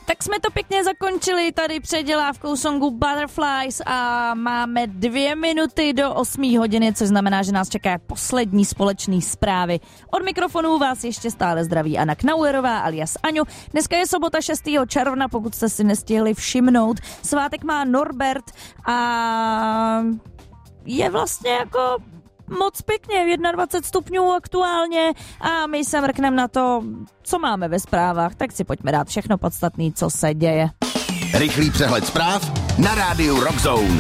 Tak jsme to pěkně zakončili tady předělávkou songu Butterflies a máme 2 minuty do 8 hodiny, což znamená, že nás čeká poslední společný zprávy. Od mikrofonu vás ještě stále zdraví Anna Knauerová alias Aňo. Dneska je sobota 6. června, pokud jste si nestihli všimnout. Svátek má Norbert a je vlastně jako moc pěkně, 21 stupňů aktuálně a my se mrkneme na to, co máme ve zprávách, tak si pojďme dát všechno podstatné, co se děje. Rychlý přehled zpráv na rádiu Rock Zone.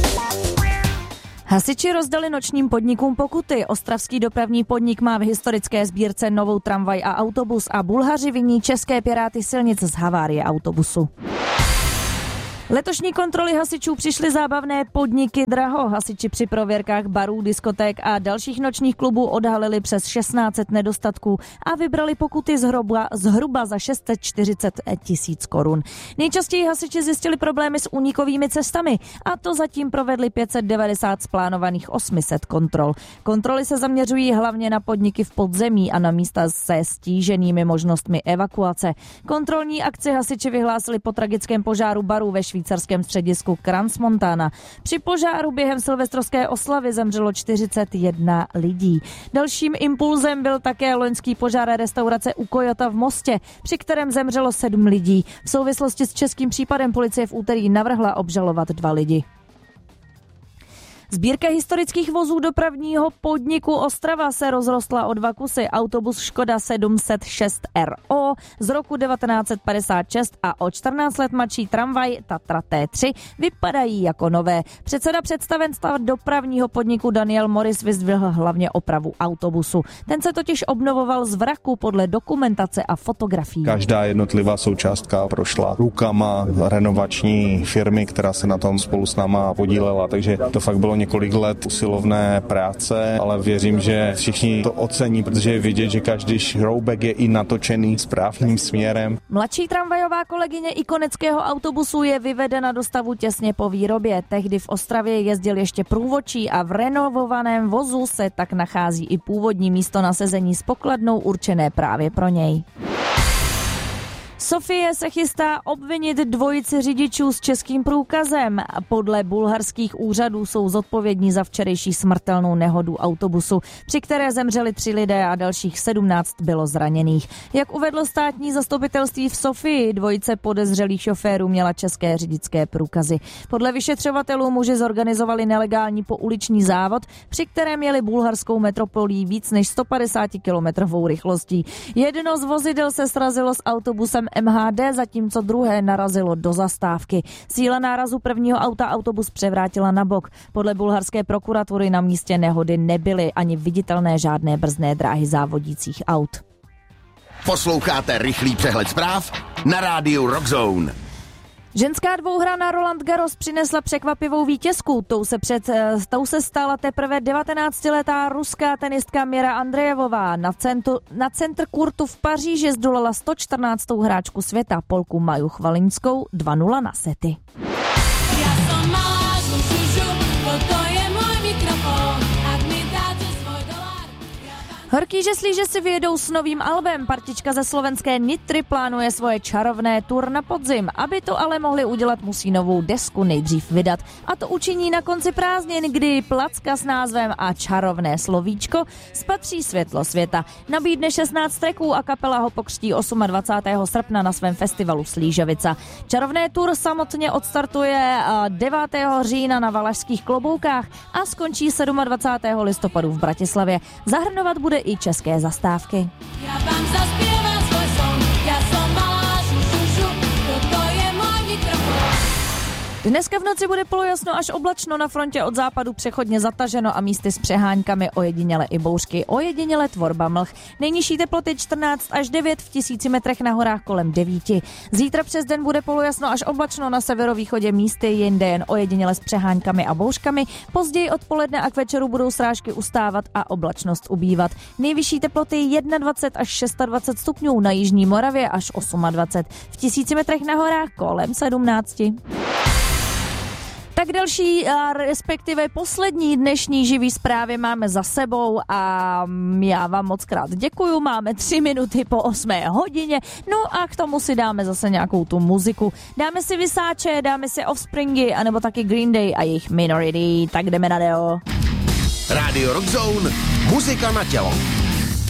Hasiči rozdali nočním podnikům pokuty. Ostravský dopravní podnik má v historické sbírce novou tramvaj a autobus a Bulhaři viní české piráty silnic z havárie autobusu. Letošní kontroly hasičů přišly zábavné podniky draho. Hasiči při prověrkách barů, diskoték a dalších nočních klubů odhalili přes 1600 nedostatků a vybrali pokuty zhruba za 640 000 korun. Nejčastěji hasiči zjistili problémy s únikovými cestami a to zatím provedli 590 z plánovaných 800 kontrol. Kontroly se zaměřují hlavně na podniky v podzemí a na místa se stíženými možnostmi evakuace. Kontrolní akci hasiči vyhlásili po tragickém požáru baru ve švýcarském středisku Crans-Montana. Při požáru během silvestrovské oslavy zemřelo 41 lidí. Dalším impulzem byl také loňský požár restaurace u Kojota v Mostě, při kterém zemřelo 7 lidí. V souvislosti s českým případem policie v úterý navrhla obžalovat 2 lidi. Sbírka historických vozů dopravního podniku Ostrava se rozrostla o 2 kusy. Autobus Škoda 706 RO z roku 1956 a o 14 let mladší tramvaj Tatra T3 vypadají jako nové. Předseda představenstva dopravního podniku Daniel Morris vyzdvihl hlavně opravu autobusu. Ten se totiž obnovoval z vraku podle dokumentace a fotografií. Každá jednotlivá součástka prošla rukama renovační firmy, která se na tom spolu s náma podílela, takže to fakt bylo několik let usilovné práce, ale věřím, že všichni to ocení, protože je vidět, že každý šroubek je i natočený správným směrem. Mladší tramvajová kolegyně ikoneckého autobusu je vyvedena do stavu těsně po výrobě. Tehdy v Ostravě jezdil ještě průvodčí a v renovovaném vozu se tak nachází i původní místo na sezení s pokladnou určené právě pro něj. Sofie se chystá obvinit dvojici řidičů s českým průkazem. Podle bulharských úřadů jsou zodpovědní za včerejší smrtelnou nehodu autobusu, při které zemřeli 3 lidé a dalších 17 bylo zraněných. Jak uvedlo státní zastupitelství v Sofii, dvojice podezřelých šoférů měla české řidičské průkazy. Podle vyšetřovatelů muži zorganizovali nelegální pouliční závod, při kterém jeli bulharskou metropolí víc než 150 kilometrovou rychlostí. Jedno z vozidel se srazilo s autobusem MHD, zatímco druhé narazilo do zastávky. Síla nárazu prvního auta autobus převrátila na bok. Podle bulharské prokuratury na místě nehody nebyly ani viditelné žádné brzdné dráhy závodících aut. Posloucháte rychlý přehled zpráv na rádiu Rock Zone. Ženská dvouhra Roland Garros přinesla překvapivou vítězku. Tou se stala teprve 19letá ruská tenistka Mira Andrejevová. Na centr kurtu v Paříži zdolala 114. hráčku světa Polku Maju Chvalinskou 2-0 na sety. Horký žeslíže si vyjedou s novým albem. Partička ze slovenské Nitry plánuje svoje čarovné tour na podzim. Aby to ale mohli udělat, musí novou desku nejdřív vydat. A to učiní na konci prázdnin, kdy placka s názvem A čarovné slovíčko spatří světlo světa. Nabídne 16 tracků a kapela ho pokřtí 28. srpna na svém festivalu Slížovica. Čarovné tour samotně odstartuje 9. října na Valašských Kloboukách a skončí 27. listopadu v Bratislavě. Zahrnovat bude i české zastávky. Já vám zaspěvám svoj song, já som malá šušušu, toto je můj mikrofon. Dneska v noci bude polojasno až oblačno, na frontě od západu přechodně zataženo a místy s přeháňkami, ojediněle i bouřky, ojediněle tvorba mlh. Nejnižší teploty 14 až 9, v 1000 metrech na horách kolem 9. Zítra přes den bude polojasno až oblačno, na severovýchodě místy jinde jen ojediněle s přeháňkami a bouřkami. Později odpoledne a k večeru budou srážky ustávat a oblačnost ubývat. Nejvyšší teploty 21 až 26 stupňů, na jižní Moravě až 28. V 1000 metrech na horách kolem 17. Tak další, respektive poslední dnešní živý zprávy máme za sebou a já vám moc krát děkuju. Máme 3 minuty po 8 hodině, no a k tomu si dáme zase nějakou tu muziku. Dáme si Vysáče, dáme si Offspringy, anebo taky Green Day a jejich Minority, tak jdeme na deo. Radio Rock Zone, muzika na tělo.